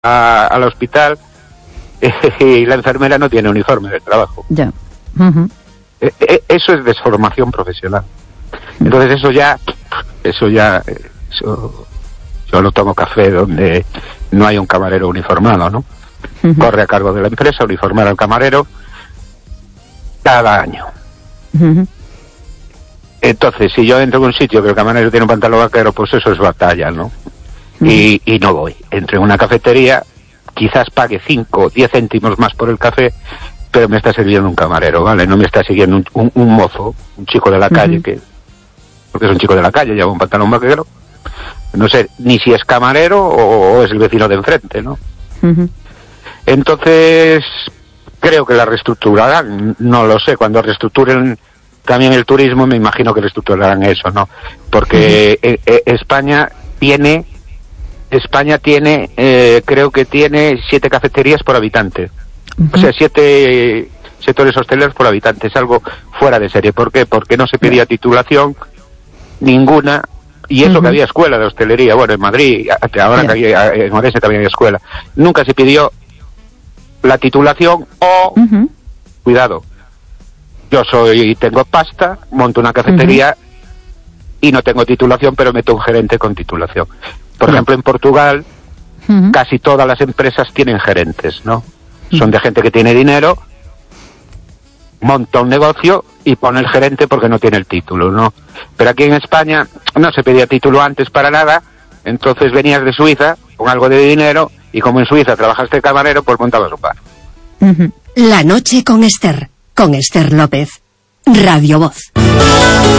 al hospital y la enfermera no tiene uniforme de trabajo. Ya. Eso es desformación profesional. Entonces yo no tomo café donde no hay un camarero uniformado, ¿no? Corre a cargo de la empresa uniformar al camarero cada año. Entonces, si yo entro en un sitio que el camarero tiene un pantalón vaquero, pues eso es batalla, ¿no? Y no voy. Entro en una cafetería, quizás pague 5 o 10 céntimos más por el café, pero me está sirviendo un camarero, ¿vale? No me está siguiendo un mozo, un chico de la calle, porque es un chico de la calle, lleva un pantalón vaquero. No sé ni si es camarero o es el vecino de enfrente, ¿no? Entonces, creo que la reestructurarán, no lo sé, cuando reestructuren también el turismo, me imagino que reestructurarán eso, ¿no? Porque España tiene, creo que tiene 7 cafeterías por habitante. O sea, 7 sectores hosteleros por habitante. Es algo fuera de serie. ¿Por qué? Porque no se pedía titulación ninguna. Y eso que había escuela de hostelería. Bueno, en Madrid, ahora que en Orense también había escuela. Nunca se pidió la titulación o... Cuidado. Yo tengo pasta, monto una cafetería y no tengo titulación, pero meto un gerente con titulación. Por ejemplo, en Portugal, casi todas las empresas tienen gerentes, ¿no? Son de gente que tiene dinero, monta un negocio y pone el gerente porque no tiene el título, ¿no? Pero aquí en España no se pedía título antes para nada, entonces venías de Suiza con algo de dinero y como en Suiza trabajaste de camarero, pues montabas un bar. La noche con Esther López, Radio Voz.